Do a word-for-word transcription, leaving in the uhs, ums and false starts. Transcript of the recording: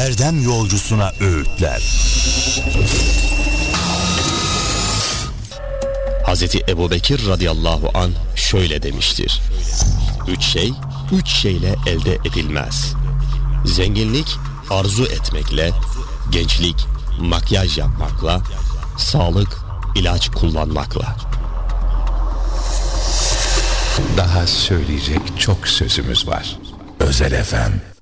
erdem yolcusuna öğütler. Hazreti Ebubekir radıyallahu anh şöyle demiştir: Üç şey, üç şeyle elde edilmez. Zenginlik arzu etmekle, gençlik makyaj yapmakla, sağlık ilaç kullanmakla. Daha söyleyecek çok sözümüz var. Özel F M